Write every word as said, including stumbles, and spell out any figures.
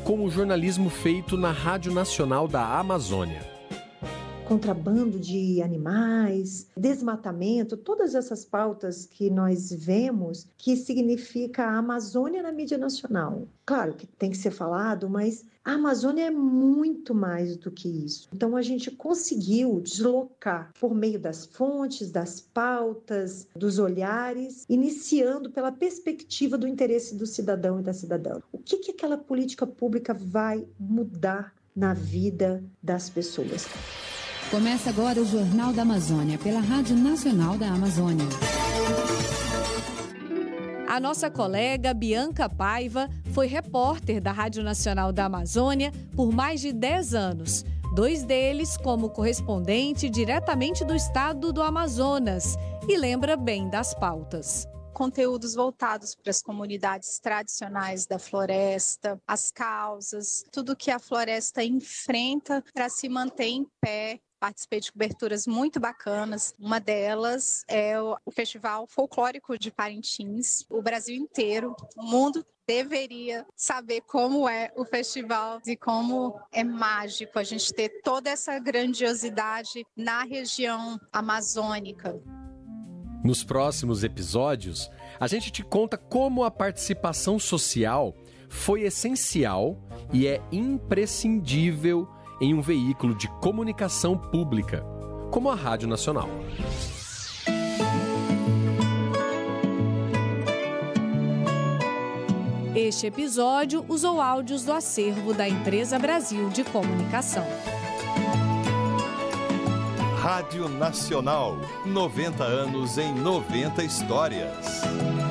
com o jornalismo feito na Rádio Nacional da Amazônia. Contrabando de animais, desmatamento, todas essas pautas que nós vemos que significa a Amazônia na mídia nacional. Claro que tem que ser falado, mas a Amazônia é muito mais do que isso. Então a gente conseguiu deslocar por meio das fontes, das pautas, dos olhares, iniciando pela perspectiva do interesse do cidadão e da cidadã. O que que aquela política pública vai mudar na vida das pessoas? Começa agora o Jornal da Amazônia, pela Rádio Nacional da Amazônia. A nossa colega Bianca Paiva foi repórter da Rádio Nacional da Amazônia por mais de dez anos. Dois deles como correspondente diretamente do estado do Amazonas, e lembra bem das pautas. Conteúdos voltados para as comunidades tradicionais da floresta, as causas, tudo que a floresta enfrenta para se manter em pé. Participei de coberturas muito bacanas. Uma delas é o Festival Folclórico de Parintins. O Brasil inteiro, o mundo deveria saber como é o festival e como é mágico a gente ter toda essa grandiosidade na região amazônica. Nos próximos episódios, a gente te conta como a participação social foi essencial e é imprescindível em um veículo de comunicação pública, como a Rádio Nacional. Este episódio usou áudios do acervo da Empresa Brasil de Comunicação. Rádio Nacional, noventa anos em noventa histórias.